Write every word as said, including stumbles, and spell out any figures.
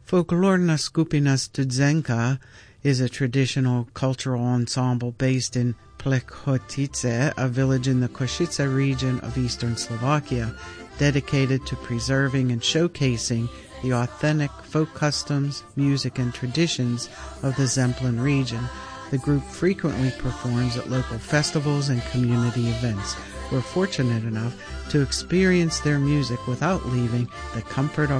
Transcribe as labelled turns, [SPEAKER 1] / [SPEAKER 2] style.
[SPEAKER 1] Folklorna skupina Studzenka is a traditional cultural ensemble based in Plechotice, a village in the Košice region of eastern Slovakia, dedicated to preserving and showcasing the authentic folk customs, music, and traditions of the Zemplin region. The group frequently performs at local festivals and community events. We're fortunate enough to experience their music without leaving the comfort of